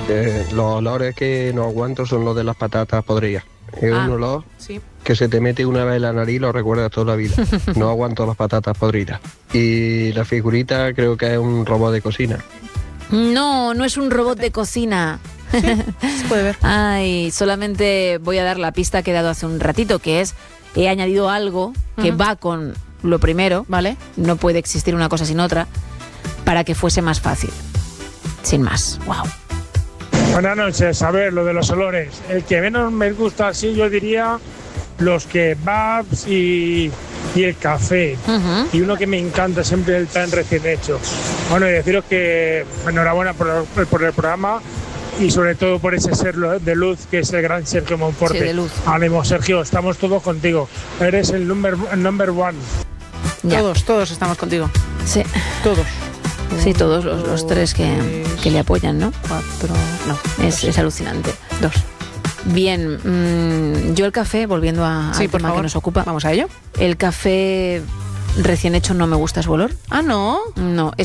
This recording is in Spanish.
Los olores que no aguanto son los de las patatas podridas. Es un olor que se te mete una vez en la nariz y lo recuerdas toda la vida. No aguanto las patatas podridas. Y la figurita creo que es un robot de cocina. No, no es un robot de cocina. Sí, se puede ver. Ay, solamente voy a dar la pista que he dado hace un ratito, que es, he añadido algo que va con lo primero, ¿vale? No puede existir una cosa sin otra, para que fuese más fácil. Sin más. Wow. Buenas noches. A ver, lo de los olores. El que menos me gusta, así yo diría, los kebabs y el café. Y uno que me encanta siempre, el pan recién hecho. Bueno, y deciros que enhorabuena por el programa y sobre todo por ese ser de luz que es el gran Sergio Monforte. Sí, de luz. Ánimo, Sergio, estamos todos contigo. Eres el number one. Ya. Todos estamos contigo. Sí. Todos. Sí, todos los tres que le apoyan, ¿no? 4, no. Es alucinante. 2. Bien, yo el café, volviendo al tema que nos ocupa. Vamos a ello. El café recién hecho no me gusta su olor. Ah, ¿no? No, es